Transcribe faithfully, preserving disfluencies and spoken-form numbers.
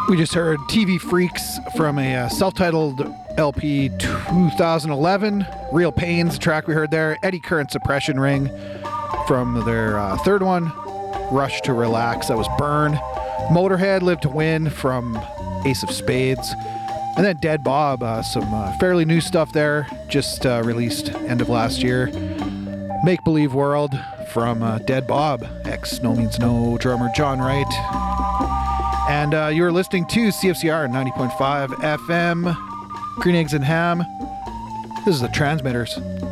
We just heard T V Freaks from a uh, self-titled L P two thousand eleven. Real Pains, the track we heard there. Eddie Current Suppression Ring from their uh, third one. Rush to Relax, that was Burn. Motorhead, Live to Win from Ace of Spades. And then Dead Bob, uh, some uh, fairly new stuff there, just uh, released end of last year. Make Believe World from uh, Dead Bob, ex No Means No drummer John Wright. And uh, you were listening to C F C R ninety point five F M, Green Eggs and Ham. This is the Transmitters.